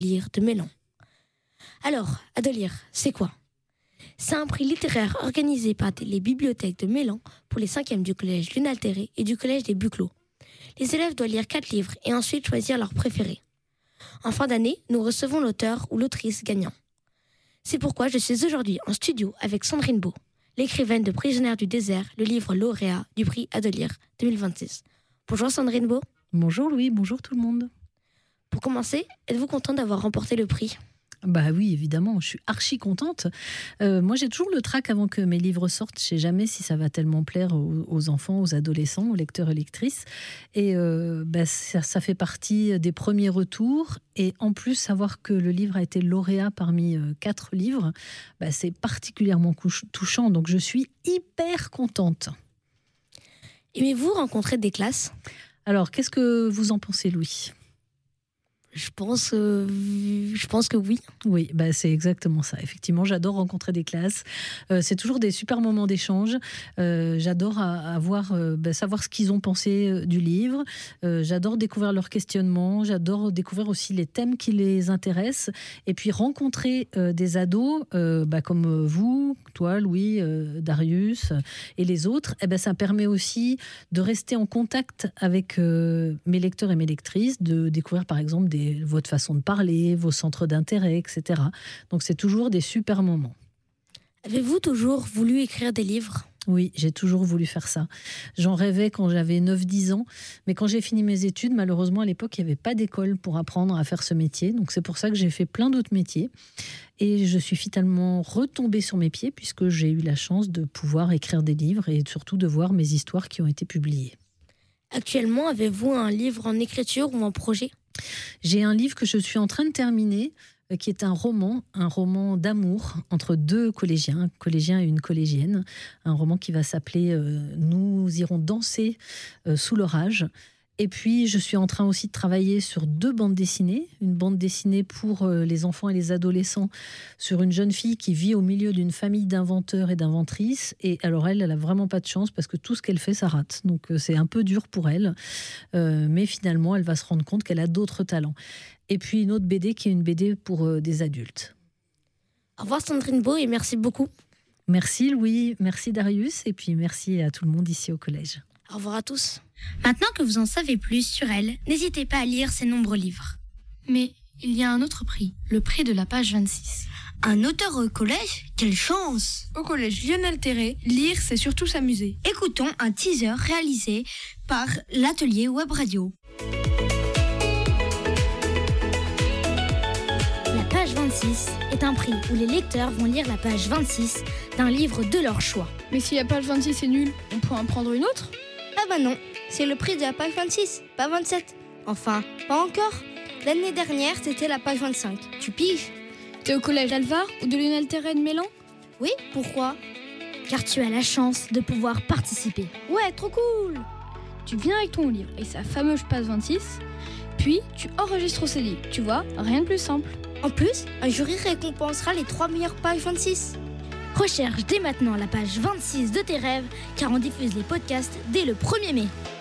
lire de Mélan. Alors, Adolire, c'est quoi ? C'est un prix littéraire organisé par les bibliothèques de Mélan pour les 5e du collège L'Unaltéré et du collège des Buclos. Les élèves doivent lire 4 livres et ensuite choisir leur préféré. En fin d'année, nous recevons l'auteur ou l'autrice gagnant. C'est pourquoi je suis aujourd'hui en studio avec Sandrine Beau, l'écrivaine de Prisonnière du désert, le livre lauréat du prix Adolire 2026. Bonjour Sandrine Beau. Bonjour Louis, bonjour tout le monde. Pour commencer, êtes-vous contente d'avoir remporté le prix ? Bah oui, évidemment, je suis archi contente. Moi, j'ai toujours le trac avant que mes livres sortent. Je ne sais jamais si ça va tellement plaire aux enfants, aux adolescents, aux lecteurs et lectrices. Et ça fait partie des premiers retours. Et en plus, savoir que le livre a été lauréat parmi 4 livres, c'est particulièrement touchant. Donc, je suis hyper contente. Aimez-vous rencontrer des classes ? Alors, qu'est-ce que vous en pensez, Louis ? Je pense que oui. Oui, c'est exactement ça. Effectivement, j'adore rencontrer des classes. C'est toujours des super moments d'échange. J'adore savoir ce qu'ils ont pensé du livre. J'adore découvrir leurs questionnements. J'adore découvrir aussi les thèmes qui les intéressent. Et puis rencontrer des ados comme vous, toi, Louis, Darius et les autres. Ça permet aussi de rester en contact avec mes lecteurs et mes lectrices, de découvrir par exemple votre façon de parler, vos centres d'intérêt, etc. Donc c'est toujours des super moments. Avez-vous toujours voulu écrire des livres ? Oui, j'ai toujours voulu faire ça. J'en rêvais quand j'avais 9-10 ans, mais quand j'ai fini mes études, malheureusement à l'époque, il n'y avait pas d'école pour apprendre à faire ce métier. Donc c'est pour ça que j'ai fait plein d'autres métiers. Et je suis finalement retombée sur mes pieds puisque j'ai eu la chance de pouvoir écrire des livres et surtout de voir mes histoires qui ont été publiées. Actuellement, avez-vous un livre en écriture ou en projet ? J'ai un livre que je suis en train de terminer, qui est un roman d'amour entre 2 collégiens, un collégien et une collégienne. Un roman qui va s'appeler « Nous irons danser sous l'orage ». Et puis, je suis en train aussi de travailler sur 2 bandes dessinées. Une bande dessinée pour les enfants et les adolescents sur une jeune fille qui vit au milieu d'une famille d'inventeurs et d'inventrices. Et alors, elle a vraiment pas de chance parce que tout ce qu'elle fait, ça rate. Donc, c'est un peu dur pour elle. Mais finalement, elle va se rendre compte qu'elle a d'autres talents. Et puis, une autre BD qui est une BD pour des adultes. Au revoir Sandrine Beau et merci beaucoup. Merci Louis, merci Darius et puis merci à tout le monde ici au collège. Au revoir à tous. Maintenant que vous en savez plus sur elle, n'hésitez pas à lire ses nombreux livres. Mais il y a un autre prix, le prix de la page 26. Un auteur au collège ? Quelle chance ! Au collège L'Unaltéré, lire c'est surtout s'amuser. Écoutons un teaser réalisé par l'atelier Web Radio. La page 26 est un prix où les lecteurs vont lire la page 26 d'un livre de leur choix. Mais si la page 26 est nulle, on peut en prendre une autre ? Ah non, c'est le prix de la page 26, pas 27. Enfin, pas encore. L'année dernière, c'était la page 25. Tu piges ? T'es au collège d'Alvar ou de l'Unaltéré de Mélan ? Oui, pourquoi ? Car tu as la chance de pouvoir participer. Ouais, trop cool ! Tu viens avec ton livre et sa fameuse page 26, puis tu enregistres ces livres. Tu vois, rien de plus simple. En plus, un jury récompensera les 3 meilleures pages 26. Recherche dès maintenant la page 26 de tes rêves, car on diffuse les podcasts dès le 1er mai.